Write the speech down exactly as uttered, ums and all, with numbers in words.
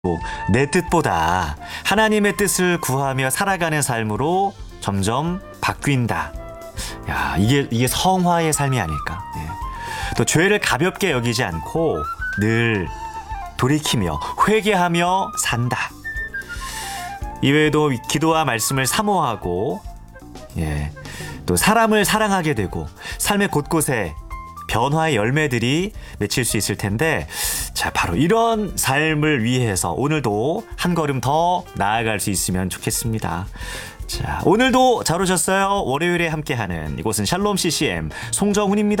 내 뜻보다 하나님의 뜻을 구하며 살아가는 삶으로 점점 바뀐다. 야, 이게 이게 성화의 삶이 아닐까. 예. 또 죄를 가볍게 여기지 않고 늘 돌이키며 회개하며 산다. 이외에도 기도와 말씀을 사모하고, 예, 또 사람을 사랑하게 되고 삶의 곳곳에 변화의 열매들이 맺힐 수 있을 텐데, 자, 바로 이런 삶을 위해서 오늘도 한 걸음 더 나아갈 수 있으면 좋겠습니다. 자, 오늘도 잘 오셨어요. 월요일에 함께하는 이곳은 샬롬 씨씨엠 송정훈입니다.